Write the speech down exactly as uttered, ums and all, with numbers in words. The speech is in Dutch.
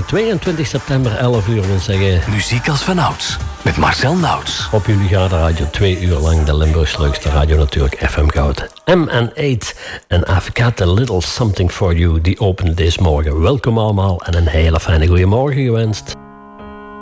tweeëntwintig september, elf uur wil zeggen... Muziek als vanouds, met Marcel Nauts. Op jullie gaat de radio twee uur lang, de Limburgs leukste radio natuurlijk, F M Goud. M en acht en I've got a little something for you, die openen deze morgen. Welkom allemaal en een hele fijne goeiemorgen gewenst.